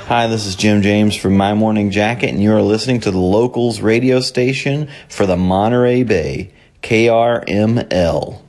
Hi, this is Jim James from My Morning Jacket, and you are listening to the Locals radio station for the Monterey Bay, KRML.